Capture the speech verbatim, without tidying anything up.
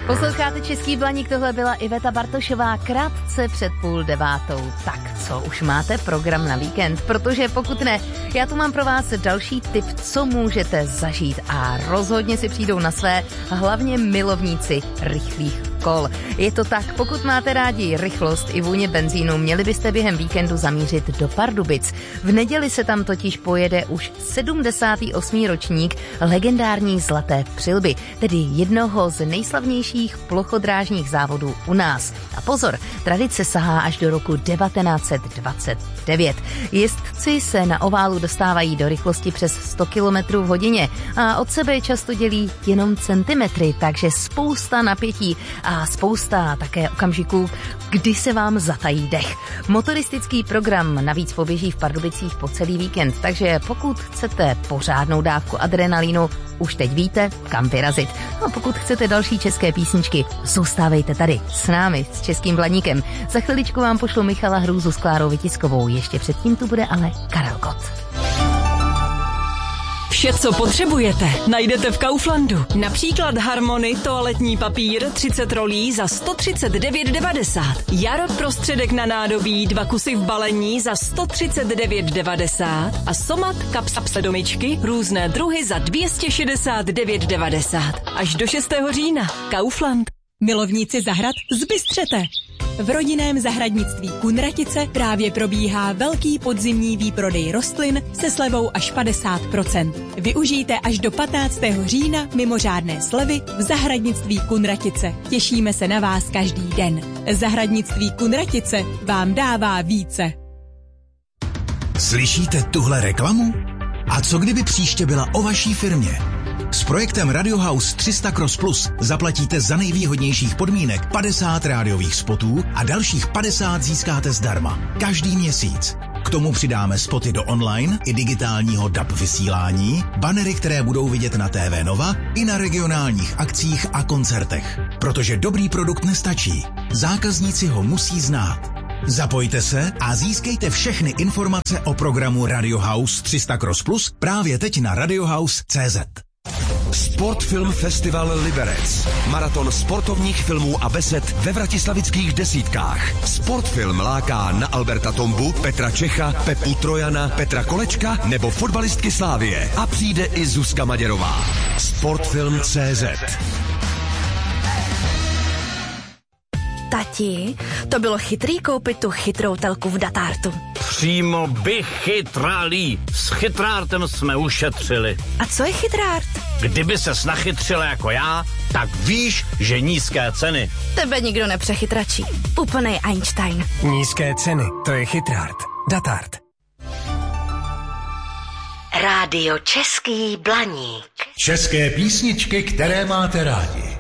Posloucháte Český Blaník, tohle byla Iveta Bartošová krátce před půl devátou. Tak co, už máte program na víkend? Protože pokud ne, já tu mám pro vás další tip, co můžete zažít a rozhodně si přijdou na své, hlavně milovníci rychlých kol. Je to tak, pokud máte rádi rychlost i vůně benzínu, měli byste během víkendu zamířit do Pardubic. V neděli se tam totiž pojede už sedmdesátý osmý ročník legendární Zlaté přilby, tedy jednoho z nejslavnějších plochodrážních závodů u nás. A pozor, tradice sahá až do roku devatenáct set dvacet devět. Jezdci se na oválu dostávají do rychlosti přes sto kilometrů v hodině a od sebe často dělí jenom centimetry, takže spousta napětí a spousta také okamžiků, kdy se vám zatají dech. Motoristický program navíc poběží v Pardubicích po celý víkend, takže pokud chcete pořádnou dávku adrenalínu, už teď víte, kam vyrazit. A pokud chcete další české písničky, zůstávejte tady s námi, s Českým Blaníkem. Za chviličku vám pošlu Michala Hrůzu s Klárou Vytiskovou. Ještě předtím tu bude ale Karel Gott. Vše, co potřebujete, najdete v Kauflandu. Například Harmony toaletní papír třicet rolí za sto třicet devět devadesát. Jar prostředek na nádobí dva kusy v balení za sto třicet devět devadesát a Somat kapsa domyčky různé druhy za dvě stě šedesát devět devadesát. Až do šestého října. Kaufland. Milovníci zahrad, zbystřete! V rodinném zahradnictví Kunratice právě probíhá velký podzimní výprodej rostlin se slevou až padesát procent. Využijte až do patnáctého října mimořádné slevy v zahradnictví Kunratice. Těšíme se na vás každý den. Zahradnictví Kunratice vám dává více. Slyšíte tuhle reklamu? A co kdyby příště byla o vaší firmě? S projektem Radio House tři sta Cross Plus zaplatíte za nejvýhodnějších podmínek padesát rádiových spotů a dalších padesát získáte zdarma. Každý měsíc. K tomu přidáme spoty do online i digitálního D A B vysílání, banery, které budou vidět na T V Nova i na regionálních akcích a koncertech. Protože dobrý produkt nestačí. Zákazníci ho musí znát. Zapojte se a získejte všechny informace o programu Radio House tři sta Cross Plus právě teď na radiohouse tečka cé zet. Sportfilm Festival Liberec. Maraton sportovních filmů a besed ve vratislavických desítkách. Sportfilm láká na Alberta Tombu, Petra Čecha, Pepu Trojana, Petra Kolečka nebo fotbalistky Slávie. A přijde i Zuzka Maděrová. Sportfilm tečka cé zet. Tati, to bylo chytrý koupit tu chytrou telku v Datartu. Přímo bych chytralý. S chytrártem jsme ušetřili. A co je chytrárt? Kdyby ses nachytřila jako já, tak víš, že nízké ceny. Tebe nikdo nepřechytračí. Úplnej Einstein. Nízké ceny, to je chytrárt. Datart. Rádio Český Blaník. České písničky, které máte rádi.